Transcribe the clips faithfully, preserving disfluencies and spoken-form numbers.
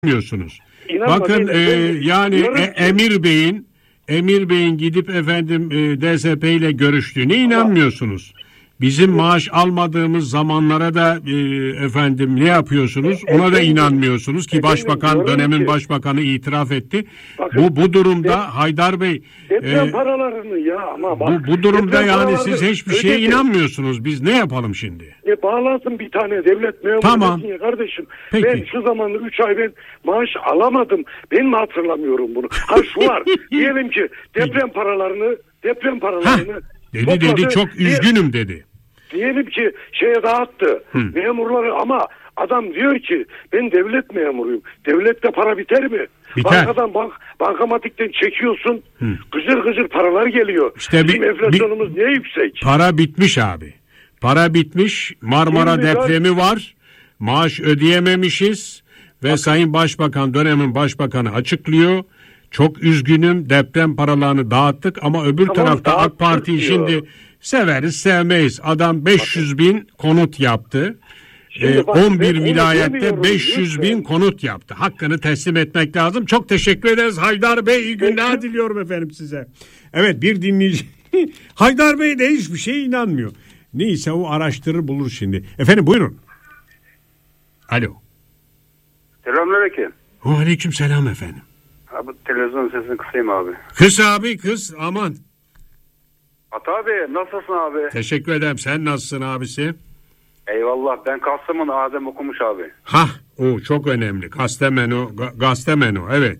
inanmıyorsunuz. İnanma, Bakın değil, e, ben, yani e, ki, Emir Bey'in Emir Bey'in gidip efendim e, D S P ile görüştüğüne inanmıyorsunuz. Bizim maaş almadığımız zamanlara da e, efendim ne yapıyorsunuz? Ona efendim, da inanmıyorsunuz ki efendim, başbakan dönemin ki, başbakanı itiraf etti. Bakın, bu bu durumda de, Haydar Bey deprem e, paralarını ya ama bak, bu, bu durumda yani siz hiçbir şeye ödedi. inanmıyorsunuz. Biz ne yapalım şimdi? E bağlansın bir tane devlet memuru tamam. ya kardeşim. Peki. Ben şu zamanı üç ay ben maaş alamadım. Ben mi hatırlamıyorum bunu? Ha şu var. Diyelim ki deprem paralarını deprem paralarını Heh, dedi dedi çok üzgünüm dedi. Diyelim ki şeye dağıttı. Hı. Memurları ama adam diyor ki ben devlet memuruyum. Devlette para biter mi? Biter. Bankadan bank, bankamatikten çekiyorsun. Hı. Gıcır gıcır paralar geliyor. İşte Bizim bir, enflasyonumuz bir, niye yüksek? Para bitmiş abi. Para bitmiş. Marmara Şimdi depremi var. var. Maaş ödeyememişiz. Ve Bak. Sayın Başbakan dönemin başbakanı açıklıyor. Çok üzgünüm, deprem paralarını dağıttık ama öbür tamam, tarafta AK Parti şimdi severiz sevmeyiz. Adam beş yüz Bakın. bin konut yaptı. Ee, bak, on bir vilayette beş yüz bin konut yaptı. Hakkını teslim etmek lazım. Çok teşekkür ederiz Haydar Bey. İyi günler Peki. diliyorum efendim size. Evet, bir dinleyici. Haydar Bey de hiçbir şeye inanmıyor. Neyse o araştırır bulur şimdi. Efendim buyurun. Alo. Selamünaleyküm. Aleyküm selam efendim. Abi televizyon sesini kısayım abi. Kıs abi kıs aman. Ata abi nasılsın abi? Teşekkür ederim. Sen nasılsın abisi? Eyvallah, ben Kastamonu Adem okumuş abi. Hah, o çok önemli. Kastamonu, Ga- Kastamonu evet.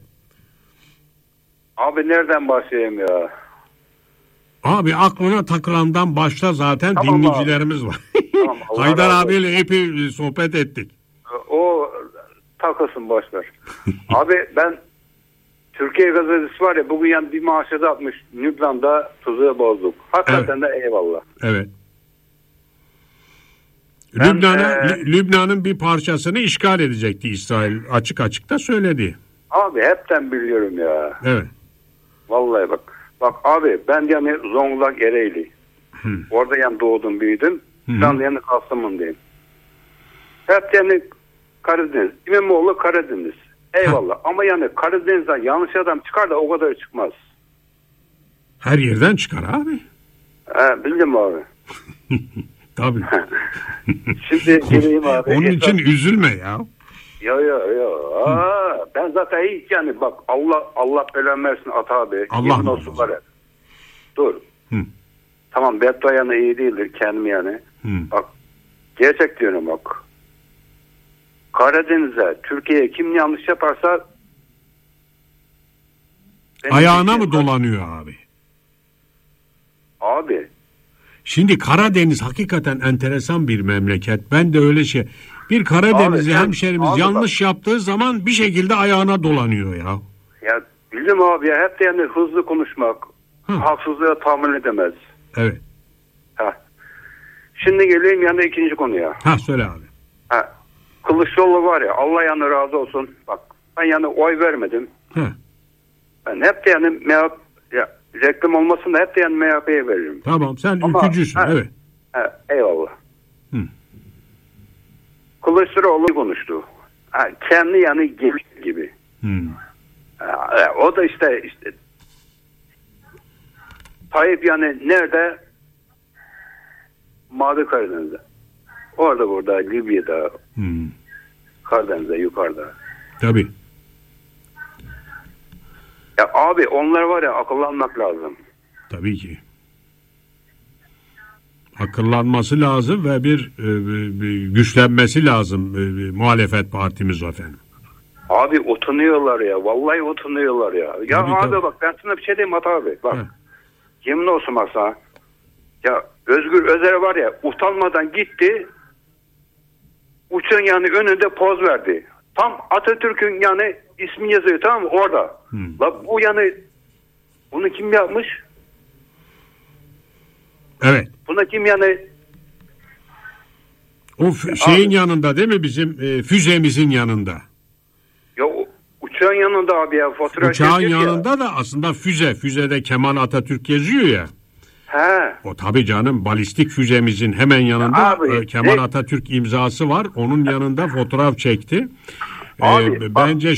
Abi nereden başlayayım ya? Abi aklına takılandan başla zaten tamam dinleyicilerimiz abi. var. Tamam, Haydar abiyle epey sohbet ettik. O takılsın boşver. Abi ben Türkiye gazetesi var ya bugün yani bir maaşı da atmış. Lübnan'da tuzu bozduk. Hakikaten evet. de eyvallah. Evet. Lübnan'a, ee, Lübnan'ın bir parçasını işgal edecekti İsrail. Açık açık da söyledi. Abi hepten biliyorum ya. Evet. Vallahi bak. Bak abi ben yani Zonguldak Ereğli. Hı. Orada yani doğdum büyüdüm. Ben de yani Kastamonu'dayım. Hep yani Karadeniz. İmamoğlu Karadeniz. Eyvallah. Ha. Ama yani Karadeniz'den yanlış adam çıkar da o kadar çıkmaz. Her yerden çıkar abi. He, bildim abi. Tabii. Şimdi geleyim abi. Onun için Esas... üzülme ya. Yo yo yo. Aa, ben zaten hiç yani bak Allah Allah belanı versin Ata abi. Allah olsun var ya. Dur. Hı. Tamam beddua yanı iyi değildir kendim yani. Hı. Bak gerçek diyorum bak. Karadeniz'e Türkiye'ye kim yanlış yaparsa ayağına mı dolanıyor abi? Abi. Şimdi Karadeniz hakikaten enteresan bir memleket. Ben de öyle şey. Bir Karadenizli hemşerimiz abi, yanlış bak. yaptığı zaman bir şekilde ayağına dolanıyor ya. Ya bildim abi ya hep de yani hızlı konuşmak Hı. haksızlığa tahammül edemez. Evet. Ha. Şimdi geleyim yani ikinci konuya. Ha söyle abi. Ha. Kılıçdaroğlu var ya Allah yanı razı olsun. Bak ben yani oy vermedim. Hı. Ben hep de yani M H P ya reklam olmasın da hep de yani M H P'ye veririm. Tamam sen Ama, ülkücüsün ha, evet. Ha, eyvallah. Hı. Kılıçdaroğlu konuştu. Ha, kendi yani gemi gibi. Hı. Ha, o da işte işte Tayyip yani nerede? Mavi Karadeniz'de. Orada burada Libya'da hmm. Karadeniz'de yukarıda. Tabii. Ya abi onlar var ya akıllanmak lazım. Tabii ki. Akıllanması lazım ve bir, e, bir güçlenmesi lazım e, muhalefet partimiz efendim. Abi utanıyorlar ya. Vallahi utanıyorlar ya. Ya tabii, abi tabii. Bak ben sana bir şey diyeyim Hat abi. Bak. Heh. Yemin olsun bak sana. Ya Özgür Özel var ya utanmadan gitti. Uçağın yani önünde poz verdi. Tam Atatürk'ün yani ismi yazıyor tamam mı orada. Hmm. La bu yani bunu kim yapmış? Evet. Buna kim yani? O f- şeyin abi, yanında değil mi bizim e, füzemizin yanında? Ya uçağın yanında abi ya. Uçağın yanında ya. Da aslında füze. Füzede Kemal Atatürk yazıyor ya. He. O tabii canım balistik füzemizin hemen yanında abi, e, Kemal ne? Atatürk imzası var. Onun yanında fotoğraf çekti. Abi, e, bence